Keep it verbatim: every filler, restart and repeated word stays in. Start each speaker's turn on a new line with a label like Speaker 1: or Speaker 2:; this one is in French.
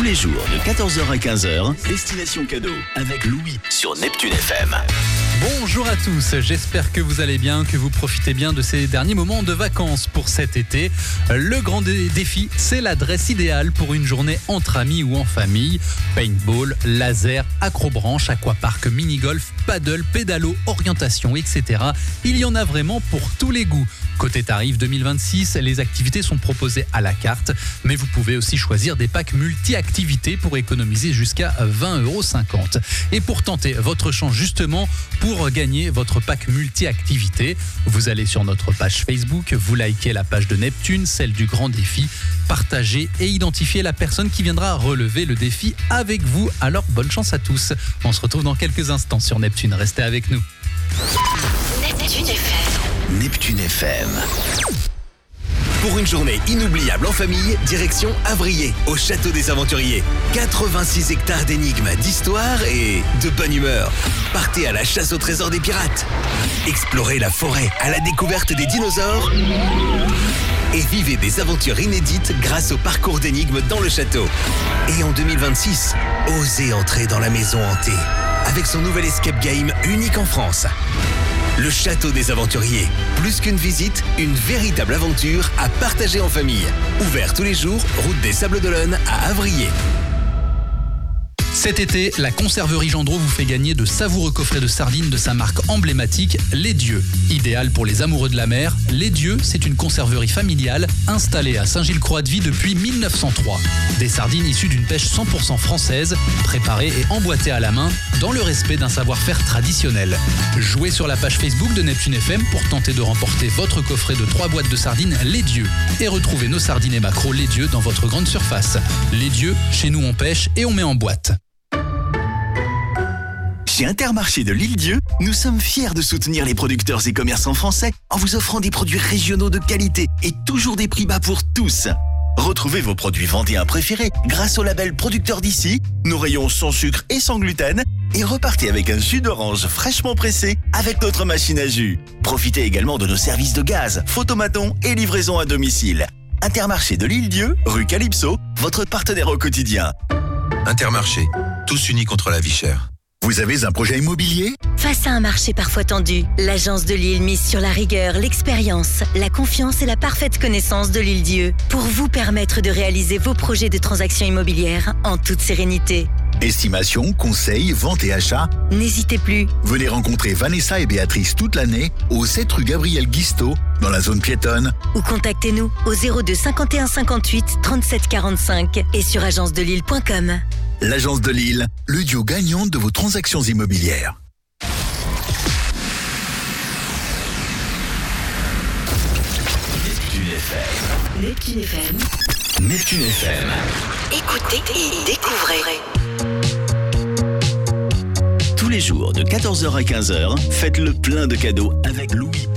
Speaker 1: les jours de quatorze heures à quinze heures, Destination Cadeau avec Louis sur Neptune F M.
Speaker 2: Bonjour à tous, j'espère que vous allez bien, que vous profitez bien de ces derniers moments de vacances pour cet été. Le grand dé- défi, c'est l'adresse idéale pour une journée entre amis ou en famille. Paintball, laser, acrobranche, aquapark, mini-golf, paddle, pédalo, orientation, et cetera. Il y en a vraiment pour tous les goûts. Côté tarif deux mille vingt-six, les activités sont proposées à la carte, mais vous pouvez aussi choisir des packs multi-activités pour économiser jusqu'à vingt euros cinquante. Et pour tenter votre chance justement, pour gagner votre pack multi-activités, vous allez sur notre page Facebook, vous likez la page de Neptune, celle du grand défi, partagez et identifiez la personne qui viendra relever le défi avec vous. Alors bonne chance à tous. On se retrouve dans quelques instants sur Neptune, restez avec nous.
Speaker 3: Neptune F M.
Speaker 1: Neptune F M. Pour une journée inoubliable en famille, direction Avrier, au Château des Aventuriers. quatre-vingt-six hectares d'énigmes, d'histoire et de bonne humeur. Partez à la chasse au trésor des pirates. Explorez la forêt à la découverte des dinosaures. Et vivez des aventures inédites grâce au parcours d'énigmes dans le château. Et en deux mille vingt-six, osez entrer dans la maison hantée avec son nouvel escape game unique en France. Le Château des Aventuriers. Plus qu'une visite, une véritable aventure à partager en famille. Ouvert tous les jours, route des Sables d'Olonne à Avrier.
Speaker 2: Cet été, la conserverie Gendreau vous fait gagner de savoureux coffrets de sardines de sa marque emblématique, Les Dieux. Idéal pour les amoureux de la mer, Les Dieux, c'est une conserverie familiale installée à Saint-Gilles-Croix-de-Vie depuis mille neuf cent trois. Des sardines issues d'une pêche cent pour cent française, préparées et emboîtées à la main, dans le respect d'un savoir-faire traditionnel. Jouez sur la page Facebook de Neptune F M pour tenter de remporter votre coffret de trois boîtes de sardines Les Dieux. Et retrouvez nos sardines et maquereaux Les Dieux dans votre grande surface. Les Dieux, chez nous on pêche et on met en boîte.
Speaker 1: Chez Intermarché de l'Île-Dieu, nous sommes fiers de soutenir les producteurs et commerçants français en vous offrant des produits régionaux de qualité et toujours des prix bas pour tous. Retrouvez vos produits vendéens préférés grâce au label Producteur d'ici, nos rayons sans sucre et sans gluten, et repartez avec un jus d'orange fraîchement pressé avec notre machine à jus. Profitez également de nos services de gaz, photomaton et livraison à domicile. Intermarché de l'Île-Dieu, rue Calypso, votre partenaire au quotidien.
Speaker 4: Intermarché, tous unis contre la vie chère.
Speaker 1: Vous avez un projet immobilier ?
Speaker 3: Face à un marché parfois tendu, l'Agence de Lille mise sur la rigueur, l'expérience, la confiance et la parfaite connaissance de l'Île-Dieu pour vous permettre de réaliser vos projets de transactions immobilières en toute sérénité.
Speaker 5: Estimation, conseil, vente et achat.
Speaker 3: N'hésitez plus.
Speaker 5: Venez rencontrer Vanessa et Béatrice toute l'année au sept rue Gabriel Guisteau, dans la zone piétonne.
Speaker 3: Ou contactez-nous au zéro deux cinquante et un cinquante-huit trente-sept quarante-cinq et sur agence de lille point com.
Speaker 5: L'Agence de Lille, le duo gagnant de vos transactions immobilières.
Speaker 1: Neptune F M.
Speaker 3: Neptune F M.
Speaker 1: Neptune F M.
Speaker 3: Écoutez et découvrez.
Speaker 1: Tous les jours de quatorze heures à quinze heures, faites le plein de cadeaux avec Louis